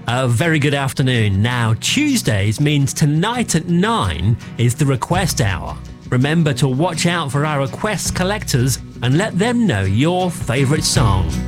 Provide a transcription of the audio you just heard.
A very good afternoon. Now, Tuesdays means tonight at 9 is the request hour. Remember to watch out for our request collectors and let them know your favourite song.